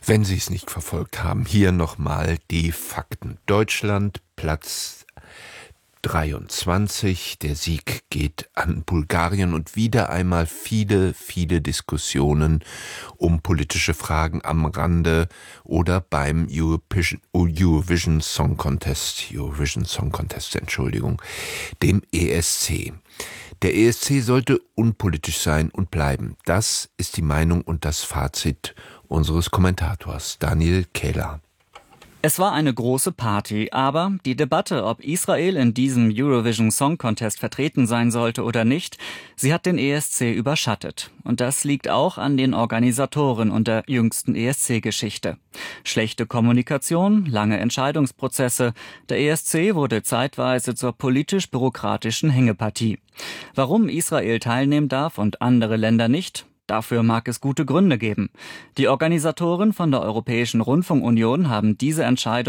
Wenn Sie es nicht verfolgt haben, hier nochmal die Fakten. Deutschland, Platz 23. Der Sieg geht an Bulgarien und wieder einmal viele Diskussionen um politische Fragen am Rande oder beim Eurovision Song Contest, dem ESC. Der ESC sollte unpolitisch sein und bleiben. Das ist die Meinung und das Fazit unseres Kommentators Daniel Kehler. Es war eine große Party, aber die Debatte, ob Israel in diesem Eurovision Song Contest vertreten sein sollte oder nicht, sie hat den ESC überschattet. Und das liegt auch an den Organisatoren und der jüngsten ESC-Geschichte. Schlechte Kommunikation, lange Entscheidungsprozesse. Der ESC wurde zeitweise zur politisch-bürokratischen Hängepartie. Warum Israel teilnehmen darf und andere Länder nicht? Dafür mag es gute Gründe geben. Die Organisatoren von der Europäischen Rundfunkunion haben diese Entscheidung